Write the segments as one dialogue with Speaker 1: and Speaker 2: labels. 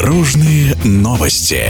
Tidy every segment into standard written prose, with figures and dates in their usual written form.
Speaker 1: Дорожные новости.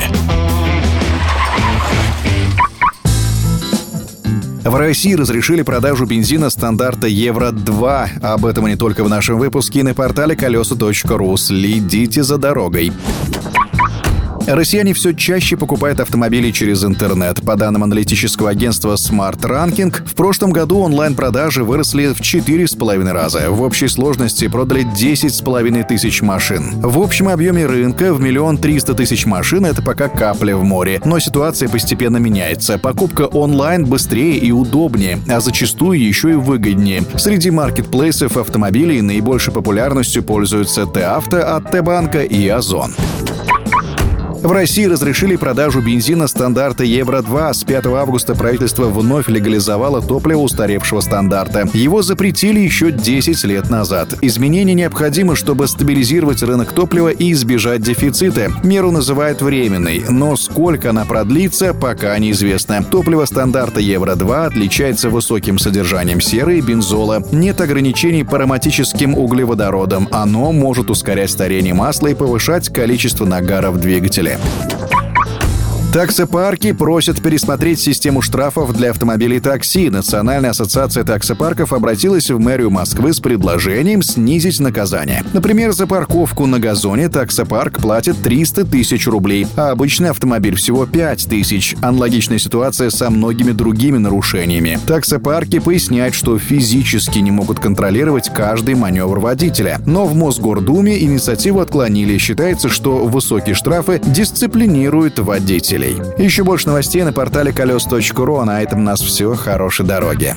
Speaker 1: В России разрешили продажу бензина стандарта Евро-2. Об этом и не только в нашем выпуске, и на портале колеса.ру. Следите за дорогой. Россияне все чаще покупают автомобили через интернет. По данным аналитического агентства Smart Ranking, в прошлом году онлайн-продажи выросли в 4,5 раза. В общей сложности продали 10,5 тысяч машин. В общем объеме рынка в 1 300 000 машин — это пока капля в море. Но ситуация постепенно меняется. Покупка онлайн быстрее и удобнее, а зачастую еще и выгоднее. Среди маркетплейсов автомобилей наибольшей популярностью пользуются Т-Авто от Т-Банка и Озон. В России разрешили продажу бензина стандарта Евро-2. С 5 августа правительство вновь легализовало топливо устаревшего стандарта. Его запретили еще 10 лет назад. Изменения необходимы, чтобы стабилизировать рынок топлива и избежать дефицита. Меру называют временной, но сколько она продлится, пока неизвестно. Топливо стандарта Евро-2 отличается высоким содержанием серы и бензола. Нет ограничений по ароматическим углеводородам. Оно может ускорять старение масла и повышать количество нагара в двигателе. Таксопарки просят пересмотреть систему штрафов для автомобилей такси. Национальная ассоциация таксопарков обратилась в мэрию Москвы с предложением снизить наказание. Например, за парковку на газоне таксопарк платит 300 000 рублей, а обычный автомобиль всего 5 000. Аналогичная ситуация со многими другими нарушениями. Таксопарки поясняют, что физически не могут контролировать каждый маневр водителя. Но в Мосгордуме инициативу отклонили. Считается, что высокие штрафы дисциплинируют водителей. Еще больше новостей на портале колес.ру. А на этом у нас все. Хорошей дороги.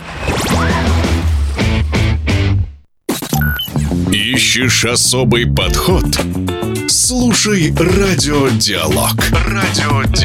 Speaker 1: Ищешь особый подход? Слушай Радиодиалог. Радиодиалог.